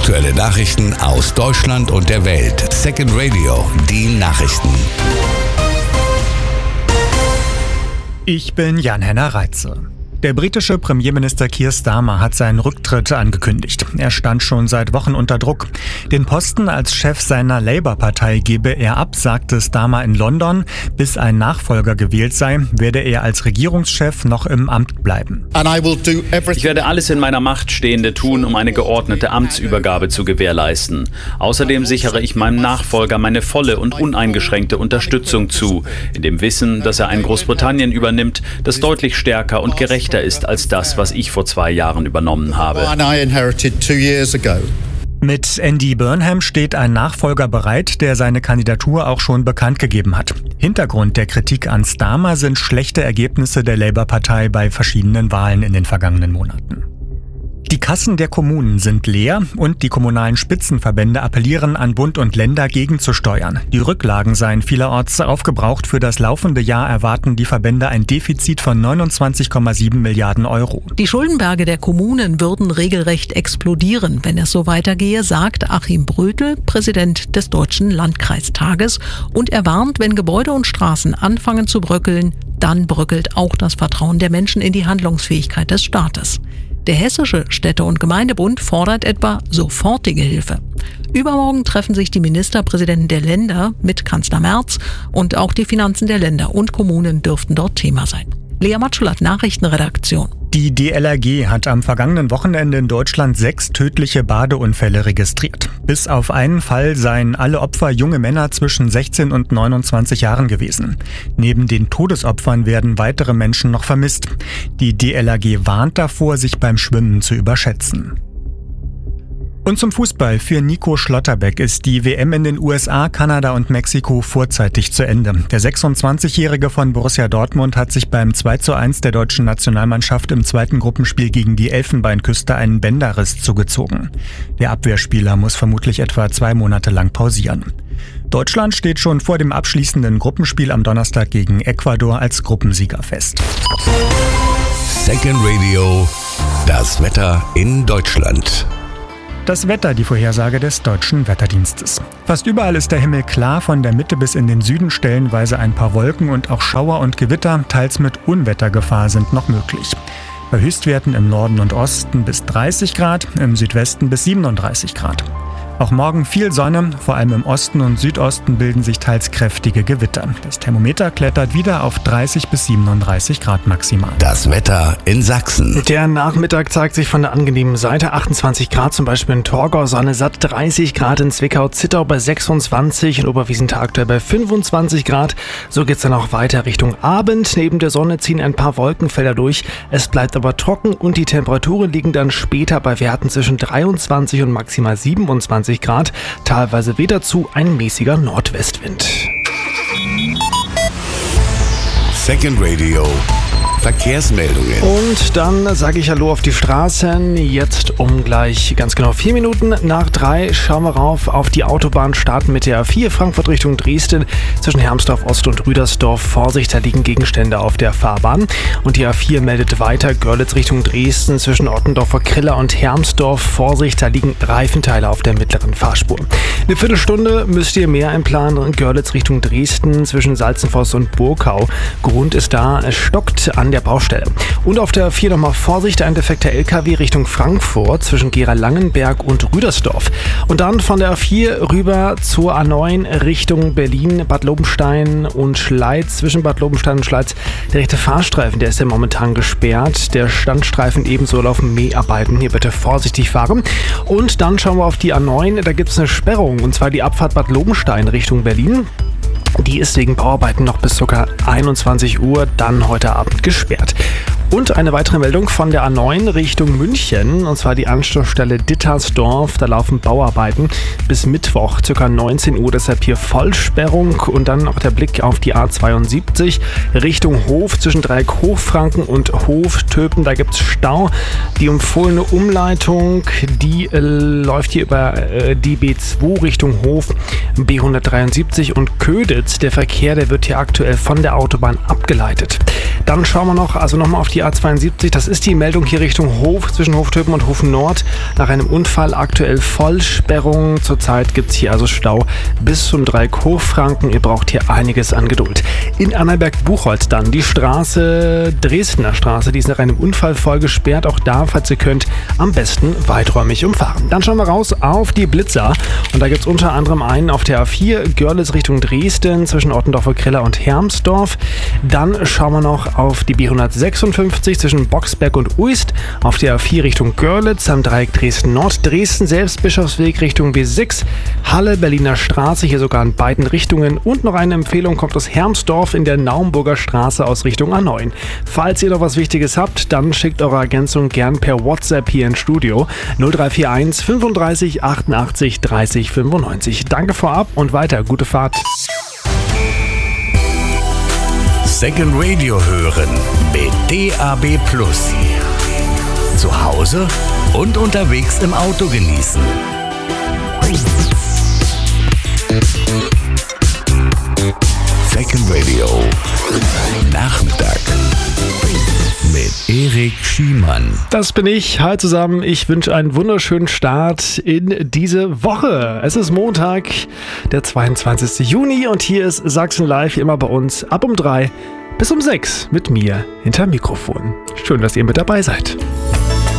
Aktuelle Nachrichten aus Deutschland und der Welt. Second Radio, die Nachrichten. Ich bin Jan-Henner Reitze. Der britische Premierminister Keir Starmer hat seinen Rücktritt angekündigt. Er stand schon seit Wochen unter Druck. Den Posten als Chef seiner Labour-Partei gebe er ab, sagte Starmer in London. Bis ein Nachfolger gewählt sei, werde er als Regierungschef noch im Amt bleiben. Ich werde alles in meiner Macht Stehende tun, um eine geordnete Amtsübergabe zu gewährleisten. Außerdem sichere ich meinem Nachfolger meine volle und uneingeschränkte Unterstützung zu, in dem Wissen, dass er ein Großbritannien übernimmt, das deutlich stärker und gerechter ist als das, was ich vor 2 Jahren übernommen habe. Mit Andy Burnham steht ein Nachfolger bereit, der seine Kandidatur auch schon bekannt gegeben hat. Hintergrund der Kritik an Starmer sind schlechte Ergebnisse der Labour-Partei bei verschiedenen Wahlen in den vergangenen Monaten. Die Kassen der Kommunen sind leer und die kommunalen Spitzenverbände appellieren an Bund und Länder gegenzusteuern. Die Rücklagen seien vielerorts aufgebraucht. Für das laufende Jahr erwarten die Verbände ein Defizit von 29,7 Milliarden Euro. Die Schuldenberge der Kommunen würden regelrecht explodieren, wenn es so weitergehe, sagt Achim Brötel, Präsident des Deutschen Landkreistages. Und er warnt, wenn Gebäude und Straßen anfangen zu bröckeln, dann bröckelt auch das Vertrauen der Menschen in die Handlungsfähigkeit des Staates. Der Hessische Städte- und Gemeindebund fordert etwa sofortige Hilfe. Übermorgen treffen sich die Ministerpräsidenten der Länder mit Kanzler Merz und auch die Finanzen der Länder und Kommunen dürften dort Thema sein. Lea Matschulat, Nachrichtenredaktion. Die DLRG hat am vergangenen Wochenende in Deutschland 6 tödliche Badeunfälle registriert. Bis auf einen Fall seien alle Opfer junge Männer zwischen 16 und 29 Jahren gewesen. Neben den Todesopfern werden weitere Menschen noch vermisst. Die DLRG warnt davor, sich beim Schwimmen zu überschätzen. Und zum Fußball. Für Nico Schlotterbeck ist die WM in den USA, Kanada und Mexiko vorzeitig zu Ende. Der 26-Jährige von Borussia Dortmund hat sich beim 2:1 der deutschen Nationalmannschaft im zweiten Gruppenspiel gegen die Elfenbeinküste einen Bänderriss zugezogen. Der Abwehrspieler muss vermutlich etwa 2 Monate lang pausieren. Deutschland steht schon vor dem abschließenden Gruppenspiel am Donnerstag gegen Ecuador als Gruppensieger fest. Second Radio, das Wetter in Deutschland. Das Wetter, die Vorhersage des Deutschen Wetterdienstes. Fast überall ist der Himmel klar, von der Mitte bis in den Süden stellenweise ein paar Wolken und auch Schauer und Gewitter, teils mit Unwettergefahr, sind noch möglich. Bei Höchstwerten im Norden und Osten bis 30 Grad, im Südwesten bis 37 Grad. Auch morgen viel Sonne, vor allem im Osten und Südosten bilden sich teils kräftige Gewitter. Das Thermometer klettert wieder auf 30 bis 37 Grad maximal. Das Wetter in Sachsen. Der Nachmittag zeigt sich von der angenehmen Seite. 28 Grad zum Beispiel in Torgau, Sonne satt, 30 Grad in Zwickau-Zittau bei 26, in Oberwiesenthal aktuell bei 25 Grad. So geht's dann auch weiter Richtung Abend. Neben der Sonne ziehen ein paar Wolkenfelder durch. Es bleibt aber trocken und die Temperaturen liegen dann später bei Werten zwischen 23 und maximal 27 Grad. Teilweise weht dazu ein mäßiger Nordwestwind. Second Radio, Verkehrsmeldungen. Und dann sage ich Hallo auf die Straßen. Jetzt um gleich ganz genau 4 Minuten nach 3 schauen wir rauf auf die Autobahn. Starten mit der A4 Frankfurt Richtung Dresden zwischen Hermsdorf Ost und Rüdersdorf. Vorsicht, da liegen Gegenstände auf der Fahrbahn. Und die A4 meldet weiter Görlitz Richtung Dresden zwischen Ottendorfer Kriller und Hermsdorf. Vorsicht, da liegen Reifenteile auf der mittleren Fahrspur. Eine Viertelstunde müsst ihr mehr einplanen. Görlitz Richtung Dresden zwischen Salzenfoss und Burkau. Grund ist da, es stockt an der Baustelle. Und auf der 4 nochmal Vorsicht, ein defekter LKW Richtung Frankfurt zwischen Gera-Langenberg und Rüdersdorf. Und dann von der A4 rüber zur A9 Richtung Berlin, Bad Lobenstein und Schleiz. Zwischen Bad Lobenstein und Schleiz der rechte Fahrstreifen, der ist ja momentan gesperrt. Der Standstreifen ebenso laufen Mäharbeiten. Hier bitte vorsichtig fahren. Und dann schauen wir auf die A9, da gibt es eine Sperrung, und zwar die Abfahrt Bad Lobenstein Richtung Berlin. Die ist wegen Bauarbeiten noch bis ca. 21 Uhr dann heute Abend gesperrt. Und eine weitere Meldung von der A9 Richtung München, und zwar die Anschlussstelle Dittersdorf. Da laufen Bauarbeiten bis Mittwoch, ca. 19 Uhr, deshalb hier Vollsperrung. Und dann auch der Blick auf die A72 Richtung Hof zwischen Dreieck Hochfranken und Hof-Töpen. Da gibt es Stau. Die empfohlene Umleitung, die läuft hier über die B2 Richtung Hof, B173 und Köditz. Der Verkehr, der wird hier aktuell von der Autobahn abgeleitet. Dann schauen wir nochmal auf die A72. Das ist die Meldung hier Richtung Hof, zwischen Hoftöpen und Hofen Nord. Nach einem Unfall aktuell Vollsperrung. Zurzeit gibt es hier also Stau bis zum Dreieck Hochfranken. Ihr braucht hier einiges an Geduld. In Annaberg-Buchholz dann die Straße, Dresdner Straße, die ist nach einem Unfall voll gesperrt. Auch da, falls ihr könnt, am besten weiträumig umfahren. Dann schauen wir raus auf die Blitzer. Und da gibt es unter anderem einen auf der A4, Görlitz Richtung Dresden, zwischen Ottendorfer-Krella und Hermsdorf. Dann schauen wir noch auf die B156 zwischen Boxberg und Uist, auf der A4 Richtung Görlitz, am Dreieck Dresden-Nord, Dresden selbst, Bischofsweg Richtung B6, Halle, Berliner Straße, hier sogar in beiden Richtungen. Und noch eine Empfehlung kommt aus Hermsdorf in der Naumburger Straße aus Richtung A9. Falls ihr noch was Wichtiges habt, dann schickt eure Ergänzung gern per WhatsApp hier ins Studio 0341 35 88 30 95. Danke vorab und weiter, gute Fahrt. Second Radio hören mit DAB+. Zu Hause und unterwegs im Auto genießen. Second Radio Nachmittag mit Erik Schiemann. Das bin ich. Hi zusammen. Ich wünsche einen wunderschönen Start in diese Woche. Es ist Montag, der 22. Juni und hier ist Sachsen Live, wie immer bei uns, ab um 3 bis um 6 mit mir hinterm Mikrofon. Schön, dass ihr mit dabei seid.